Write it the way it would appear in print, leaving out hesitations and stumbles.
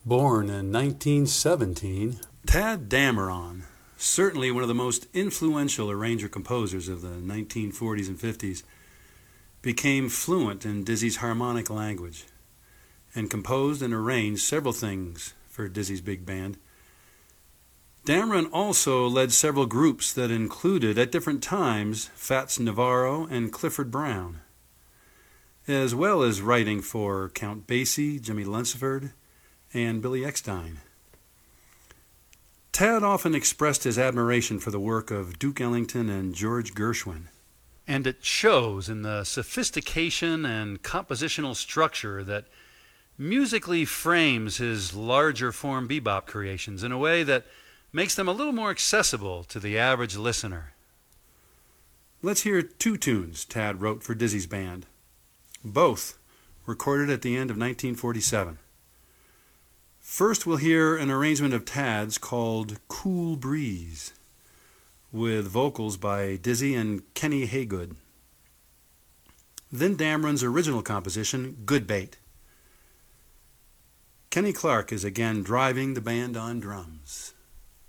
Born in 1917, Tadd Dameron, certainly one of the most influential arranger-composers of the 1940s and 50s, became fluent in Dizzy's harmonic language and composed and arranged several things for Dizzy's big band. Dameron also led several groups that included, at different times, Fats Navarro and Clifford Brown, as well as writing for Count Basie, Jimmy Lunceford, and Billy Eckstine. Tadd often expressed his admiration for the work of Duke Ellington and George Gershwin. And it shows in the sophistication and compositional structure that musically frames his larger form bebop creations in a way that makes them a little more accessible to the average listener. Let's hear two tunes Tadd wrote for Dizzy's band, both recorded at the end of 1947. First, we'll hear an arrangement of Tadd's called Cool Breeze, with vocals by Dizzy and Kenny Haygood. Then Dameron's original composition, Good Bait. Kenny Clarke is again driving the band on drums.